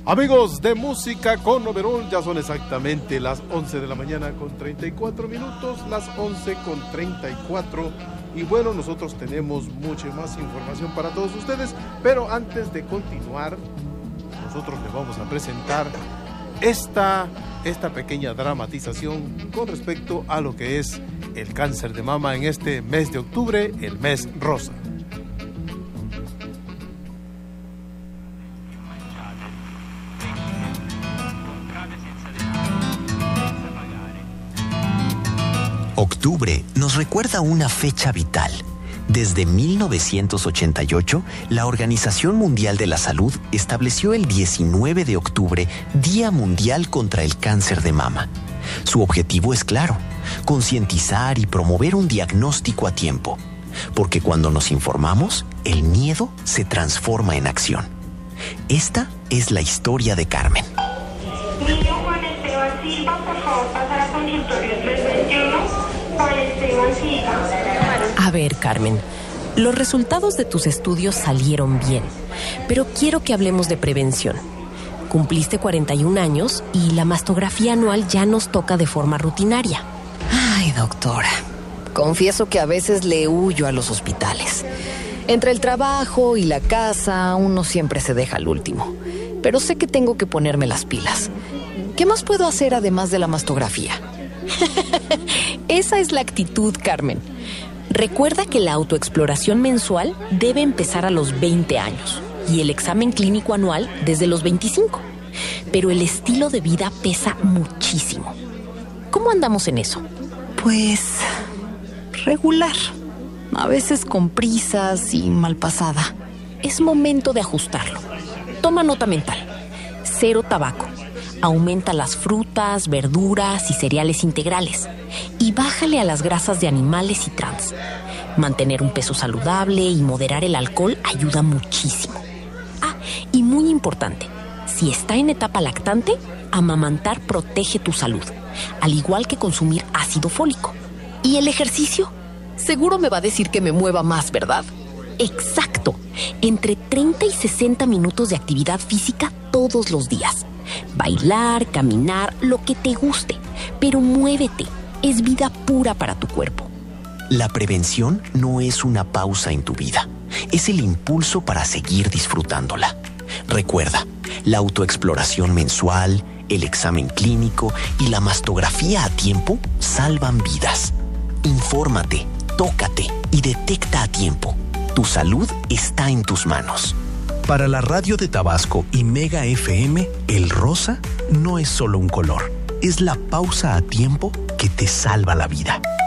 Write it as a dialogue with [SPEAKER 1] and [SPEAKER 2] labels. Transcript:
[SPEAKER 1] Amigos de Música con Overol, ya son exactamente las 11 de la mañana con 34 minutos, las 11 con 34. Y bueno, nosotros tenemos mucha más información para todos ustedes, pero antes de continuar, nosotros les vamos a presentar esta pequeña dramatización con respecto a lo que es el cáncer de mama en este mes de octubre, el mes rosa.
[SPEAKER 2] Octubre nos recuerda una fecha vital. Desde 1988, la Organización Mundial de la Salud estableció el 19 de octubre Día Mundial contra el Cáncer de Mama. Su objetivo es claro: concientizar y promover un diagnóstico a tiempo. Porque cuando nos informamos, el miedo se transforma en acción. Esta es la historia de Carmen.
[SPEAKER 3] Niño Juan Esteban Silva, por favor, pasar a consultorio 321. Juan Esteban Silva.
[SPEAKER 4] A ver, Carmen, los resultados de tus estudios salieron bien, pero quiero que hablemos de prevención. Cumpliste 41 años y la mastografía anual ya nos toca de forma rutinaria.
[SPEAKER 5] Ay, doctora, confieso que a veces le huyo a los hospitales. Entre el trabajo y la casa, uno siempre se deja al último. Pero sé que tengo que ponerme las pilas. ¿Qué más puedo hacer además de la mastografía?
[SPEAKER 4] Esa es la actitud, Carmen. Recuerda que la autoexploración mensual debe empezar a los 20 años y el examen clínico anual desde los 25. Pero el estilo de vida pesa muchísimo. ¿Cómo andamos en eso?
[SPEAKER 5] Pues regular. A veces con prisas y mal pasada.
[SPEAKER 4] Es momento de ajustarlo. Toma nota mental. 0 tabaco. Aumenta las frutas, verduras y cereales integrales. Y bájale a las grasas de animales y trans. Mantener un peso saludable y moderar el alcohol ayuda muchísimo. Ah, y muy importante, si está en etapa lactante, amamantar protege tu salud, al igual que consumir ácido fólico. ¿Y el ejercicio? Seguro me va a decir que me mueva más, ¿verdad? Exacto, entre 30 y 60 minutos de actividad física todos los días. Bailar, caminar, lo que te guste, pero muévete, es vida pura para tu cuerpo.
[SPEAKER 2] La prevención no es una pausa en tu vida, es el impulso para seguir disfrutándola. Recuerda, la autoexploración mensual, el examen clínico y la mastografía a tiempo salvan vidas. Infórmate, tócate y detecta a tiempo. Tu salud está en tus manos.
[SPEAKER 6] Para la radio de Tabasco y Mega FM, el rosa no es solo un color, es la pausa a tiempo que te salva la vida.